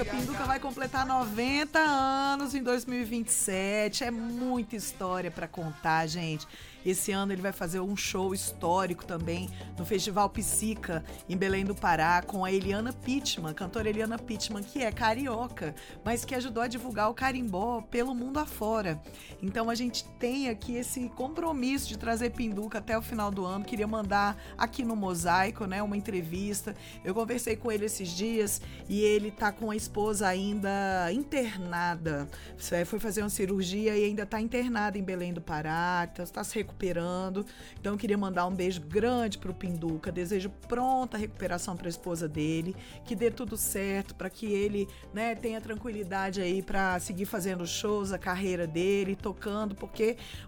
Pinduca. Pinduca vai completar 90 anos em 2027. É muita história para contar, gente. Esse ano ele vai fazer um show histórico também no Festival Psica, em Belém do Pará, com a Eliana Pittman, cantora Eliana Pittman, que é carioca, mas que ajudou a divulgar o carimbó pelo mundo afora. Então a gente tem aqui esse compromisso de trazer Pinduca até o final do ano. Queria mandar aqui no Mosaico, né, uma entrevista. Eu conversei com ele esses dias e ele tá com a esposa ainda internada. Foi fazer uma cirurgia e ainda tá internada em Belém do Pará, está se recuperando. Então eu queria mandar um beijo grande pro Pinduca. Desejo pronta recuperação para a esposa dele, que dê tudo certo, para que ele, né, tenha tranquilidade aí para seguir fazendo shows, a carreira dele, tocando, porque